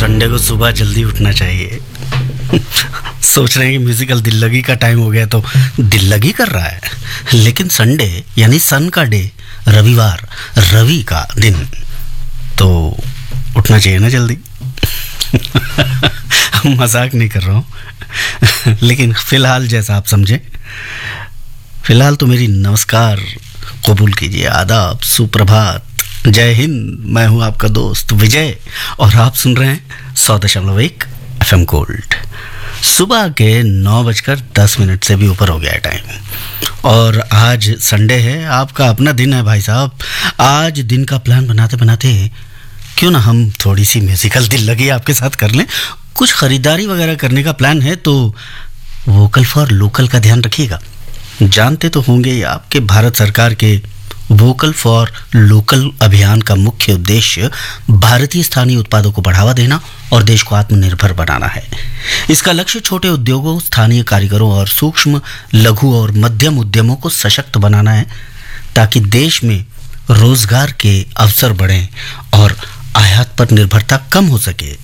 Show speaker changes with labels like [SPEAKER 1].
[SPEAKER 1] Sunday को सुबह जल्दी उठना चाहिए। सोच रहे हैं कि म्यूजिकल दिल लगी का टाइम हो गया तो दिल लगी कर रहा है, लेकिन संडे यानी सन का डे, रविवार, रवि का दिन, तो उठना चाहिए ना जल्दी। मजाक नहीं कर रहा हूँ, लेकिन फिलहाल जैसा आप समझें। फिलहाल तो मेरी नमस्कार कबूल कीजिए, आदाब, सुप्रभात, जय हिंद। मैं हूं आपका दोस्त विजय और आप सुन रहे हैं 100.1 FM गोल्ड। सुबह के 9:10 से भी ऊपर हो गया है टाइम और आज संडे है, आपका अपना दिन है भाई साहब। आज दिन का प्लान बनाते बनाते क्यों ना हम थोड़ी सी म्यूजिकल दिल लगी आपके साथ कर लें। कुछ खरीदारी वगैरह करने का प्लान है तो वोकल फॉर लोकल का ध्यान रखिएगा। जानते तो होंगे ये आपके भारत सरकार के वोकल फॉर लोकल अभियान का मुख्य उद्देश्य भारतीय स्थानीय उत्पादों को बढ़ावा देना और देश को आत्मनिर्भर बनाना है। इसका लक्ष्य छोटे उद्योगों, स्थानीय कारीगरों और सूक्ष्म, लघु और मध्यम उद्यमों को सशक्त बनाना है ताकि देश में रोजगार के अवसर बढ़ें और आयात पर निर्भरता कम हो सके।